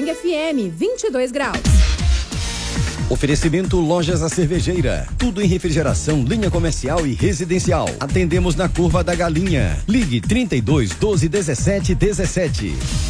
Bang FM, 22 graus. Oferecimento Lojas A Cervejeira. Tudo em refrigeração, linha comercial e residencial. Atendemos na Curva da Galinha. Ligue 32 12 17 17.